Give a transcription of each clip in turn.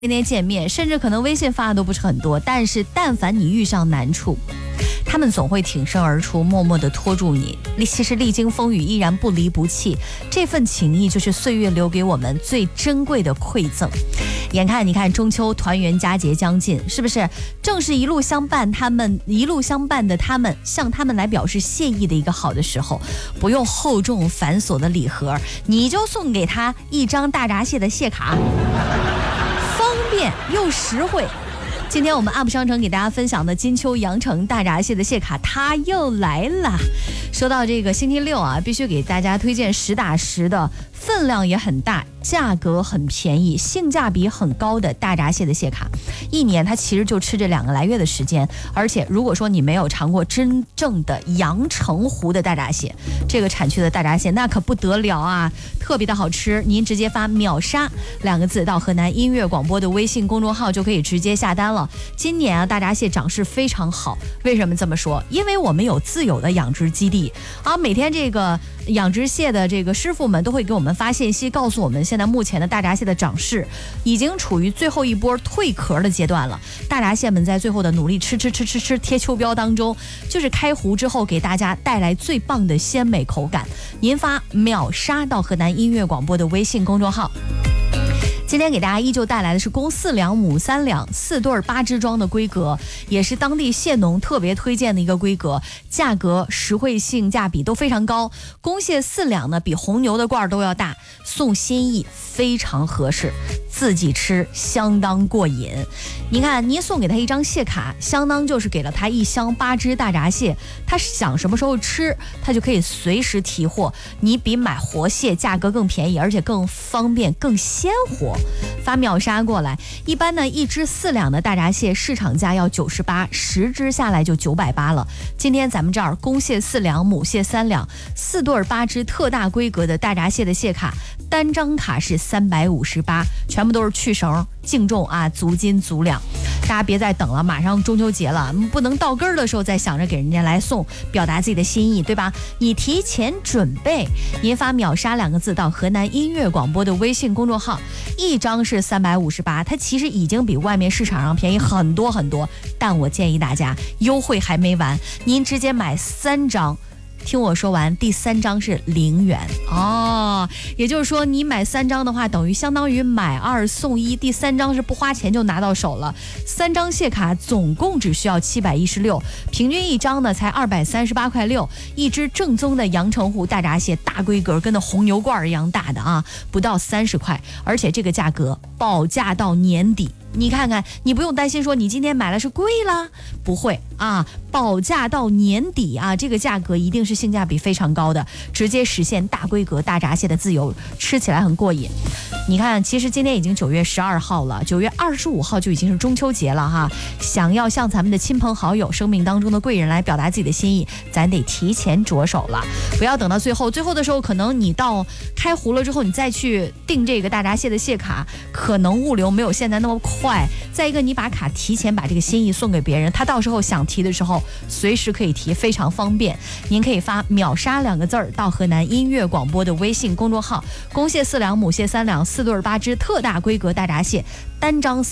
天天见面，甚至可能微信发的都不是很多，但是但凡你遇上难处，他们总会挺身而出，默默地拖住你。其实历经风雨依然不离不弃，这份情谊就是岁月留给我们最珍贵的馈赠。眼看你看中秋团圆佳节将近，是不是正是一路相伴的他们向他们来表示谢意的一个好的时候？不用厚重繁琐的礼盒，你就送给他一张大闸蟹的蟹卡，方便又实惠。今天我们 UP 商城给大家分享的金秋羊城大闸蟹的蟹卡，它又来了。说到这个星期六啊，必须给大家推荐实打实的，分量也很大，价格很便宜，性价比很高的大闸蟹的蟹卡。一年它其实就吃这2个来月的时间，而且如果说你没有尝过真正的阳澄湖的大闸蟹，这个产区的大闸蟹那可不得了啊，特别的好吃。您直接发秒杀2个字到河南音乐广播的微信公众号就可以直接下单了。今年啊，大闸蟹长势非常好。为什么这么说？因为我们有自有的养殖基地啊，每天这个养殖蟹的这个师傅们都会给我们发信息，告诉我们现在目前的大闸蟹的长势已经处于最后一波蜕壳的阶段了。大闸蟹们在最后的努力吃贴秋膘当中，就是开湖之后给大家带来最棒的鲜美口感。您发秒杀到河南音乐广播的微信公众号。今天给大家依旧带来的是公4两母3两4对8只装的规格，也是当地蟹农特别推荐的一个规格，价格实惠性价比都非常高。公蟹4两呢比红牛的罐都要大，送心意非常合适，自己吃相当过瘾。你看，你送给他一张蟹卡，相当就是给了他1箱8只大闸蟹，他想什么时候吃，他就可以随时提货。你比买活蟹价格更便宜，而且更方便更鲜活。发秒杀过来，一般呢1只4两的大闸蟹市场价要98，10只下来就980了。今天咱们这儿公蟹4两母蟹3两4对8只特大规格的大闸蟹的蟹卡，单张卡是358，全部都是去绳净重啊，足斤足两。大家别再等了，马上中秋节了，不能到根儿的时候再想着给人家来送，表达自己的心意，对吧？你提前准备，您发秒杀2个字到河南音乐广播的微信公众号，一张是358，它其实已经比外面市场上便宜很多很多，但我建议大家优惠还没完，您直接买3张。听我说完，第3张是0元哦，也就是说你买3张的话，等于相当于买2送1，第3张是不花钱就拿到手了。3张蟹卡总共只需要716，平均1张呢才238块6，一只正宗的阳澄湖大闸蟹，大规格，跟那红牛罐一样大的啊，不到30块，而且这个价格保价到年底。你看看，你不用担心说你今天买了是贵了，不会啊，保价到年底啊，这个价格一定是性价比非常高的，直接实现大规格大闸蟹的自由，吃起来很过瘾。你看，其实今天已经9月12号了，9月25号就已经是中秋节了哈。想要向咱们的亲朋好友、生命当中的贵人来表达自己的心意，咱得提前着手了，不要等到最后的时候，可能你到开湖了之后，你再去订这个大闸蟹的蟹卡，可能物流没有现在那么快。再一个，你把卡提前把这个心意送给别人，他到时候想提的时候，随时可以提，非常方便。您可以发秒杀2个字到河南音乐广播的微信公众号，公蟹4两母蟹3两4对8只特大规格大闸蟹，单张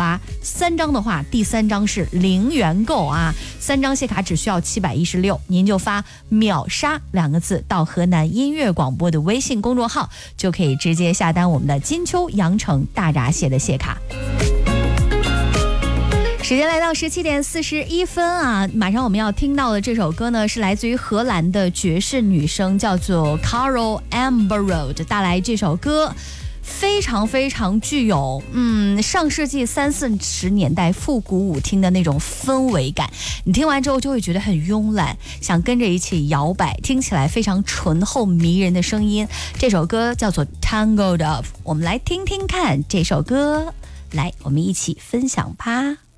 358，3张的话第3张是0元购啊，3张蟹卡只需要716，您就发秒杀2个字到河南音乐广播的微信公众号，就可以直接下单我们的金秋羊城大闸蟹的蟹卡。时间来到17点41分啊，马上我们要听到的这首歌呢，是来自于荷兰的爵士女声，叫做 Carol Amberroad 带来这首歌。非常非常具有上世纪30-40年代复古舞厅的那种氛围感，你听完之后就会觉得很慵懒，想跟着一起摇摆，听起来非常醇厚迷人的声音。这首歌叫做 Tangled Up， 我们来听听看这首歌，来我们一起分享吧。